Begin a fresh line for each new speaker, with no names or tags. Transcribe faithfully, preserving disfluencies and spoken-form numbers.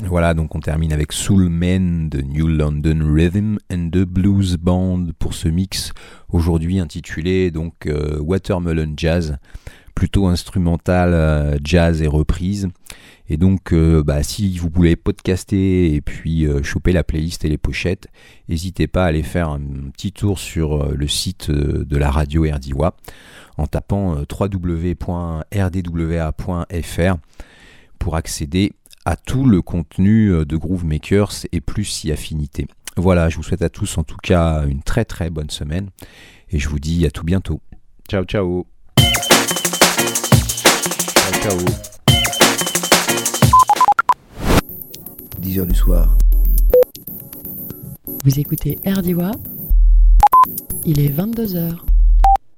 Voilà, donc on termine avec Soul Man de New London Rhythm and the Blues Band pour ce mix aujourd'hui intitulé donc euh, Watermelon Jazz, plutôt instrumental, euh, jazz et reprise. Et donc euh, bah, si vous voulez podcaster et puis euh, choper la playlist et les pochettes, n'hésitez pas à aller faire un petit tour sur euh, le site euh, de la radio R D W A en tapant euh, w w w point r d w a point f r pour accéder à tout le contenu de Groove Makers et plus si affinité. Voilà, je vous souhaite à tous en tout cas une très très bonne semaine et je vous dis à tout bientôt. Ciao ciao. Ciao ciao.
dix heures du soir.
Vous écoutez R D W A, il est vingt-deux heures.